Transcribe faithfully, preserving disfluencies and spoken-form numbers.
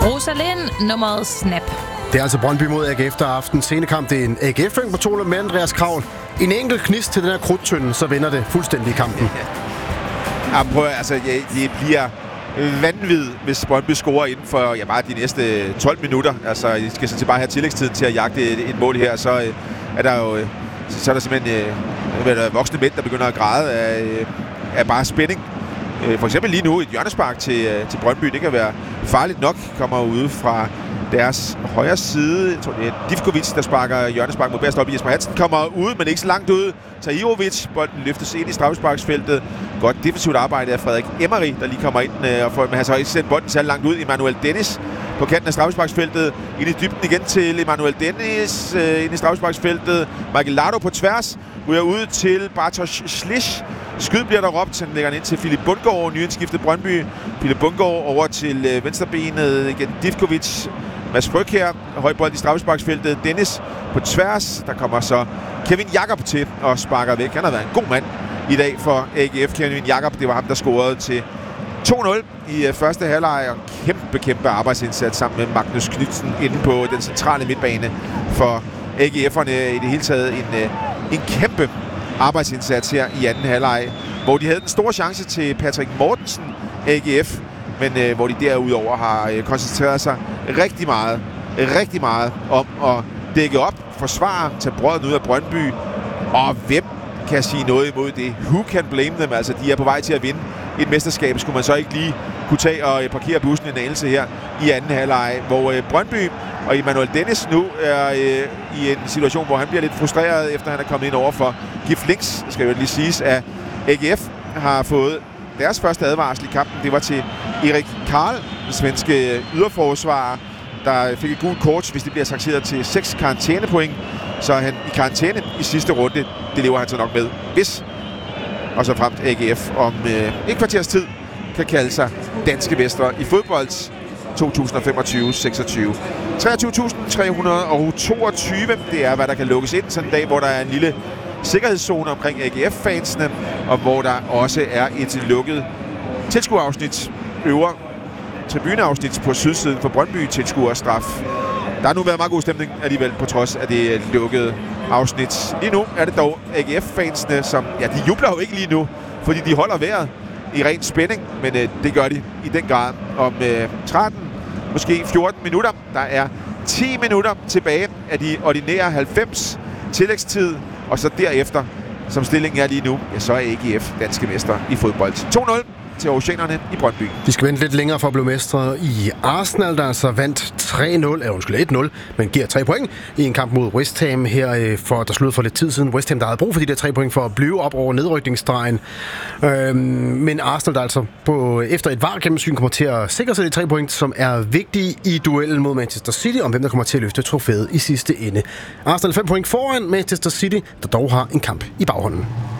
Rosalind, nummeret Snap. Det er altså Brøndby mod A G F, der aften scenekamp. Det er en A G F-fæng på to med Andreas Kravl. En enkelt knist til den her krudtønde, så vinder det fuldstændig i kampen. Ja, prøv, altså, det bliver vanvittigt, hvis Brøndby scorer inden for ja, bare de næste tolv minutter. Altså, I skal sådan bare have tillægstiden til at jagte et, et mål her, så øh, er der jo så er der simpelthen øh, voksne mænd, der begynder at græde af, af bare spænding. Øh, for eksempel lige nu et hjørnespark til, øh, til Brøndby. Det kan være farligt nok, kommer ude fra deres højre side. Jeg tror, det er Divkovic, der sparker hjørnespark mod bedst op. Jesper Hansen kommer ud, men ikke så langt ud. Tahirovic, bolden løftes ind i straffesparksfeltet. Godt defensivt arbejde af Frederik Emery, der lige kommer ind. Og får, men han så ikke sendt bolden særlig langt ud. Emmanuel Dennis på kanten af straffesparksfeltet. Ind i dybden igen til Emmanuel Dennis. Øh, ind i straffesparksfeltet. Michael Lardo på tværs. Ryger ud til Bartosz Slisz. Skyd bliver der råbt. Han lægger ind til Philip Bundgaard, nyindskiftet Brøndby. Philip Bundgaard over til øh, venstrebenet. Igen Divkovic. Mads Fryg her. Høj bold i straffesparksfeltet. Dennis på tværs. Der kommer så Kevin Jakob til og sparker væk. Han har været en god mand i dag for A G F. Kevin Jakob, det var ham, der scorede til to nul i uh, første halvleg. Og kæmpe, kæmpe arbejdsindsats sammen med Magnus Knudsen inde på den centrale midtbane for A G F'erne. I det hele taget en, uh, en kæmpe arbejdsindsats her i anden halvleg, hvor de havde den store chance til Patrick Mortensen, A G F, men uh, hvor de derudover har uh, koncentreret sig rigtig meget, rigtig meget om at dække op, forsvare, tage brødet ud af Brøndby. Og hvem kan sige noget imod det? Who can blame them? Altså, de er på vej til at vinde et mesterskab. Skulle man så ikke lige kunne tage og parkere bussen en anelse her i anden halvleg, hvor øh, Brøndby og Emmanuel Dennis nu er øh, i en situation, hvor han bliver lidt frustreret, efter han er kommet ind over for Gif Links, skal jo lige siges, at A G F har fået deres første advarsel i kampen. Det var til Erik Karl, den svenske yderforsvarer, der fik et gult kort, hvis det bliver sanktioneret til seks karantænepoint. Så er han i karantæne i sidste runde. Det lever han så nok med, hvis og så fremt A G F om øh, et kvarters tid kan kalde sig danske mestre i fodbold to tusind femogtyve seksogtyve. treogtyve tusind tre hundrede og toogtyve, det er, hvad der kan lukkes ind sådan en dag, hvor der er en lille sikkerhedszone omkring A G F-fansene, og hvor der også er et lukket tilskuerafsnit, øvre tribuneafsnit på sydsiden for Brøndby tilskuerstraf. Der har nu været meget god stemning alligevel, på trods af det lukkede afsnit. Lige nu er det dog A G F-fansene, som, ja, de jubler jo ikke lige nu, fordi de holder vejret i ren spænding, men øh, det gør de i den grad om øh, tretten, måske fjorten minutter. Der er ti minutter tilbage af de ordinære halvfems tillægstid, og så derefter, som stillingen er lige nu, ja, så er A G F danske mester i fodbold. to nul til Oceanerne i Brøndby. De skal vente lidt længere for at blive mestre i Arsenal, der altså vandt tre nul, eller undskyld et nul, men giver tre point i en kamp mod West Ham her, for der sluttede for lidt tid siden. West Ham, der havde brug for de der tre point for at blive op over nedrykningsstregen. Øhm, men Arsenal, der altså på, efter et V A R-gennemsyn kommer til at sikre sig de tre point, som er vigtige i duellen mod Manchester City, om hvem der kommer til at løfte trofæet i sidste ende. Arsenal fem point foran Manchester City, der dog har en kamp i baghånden.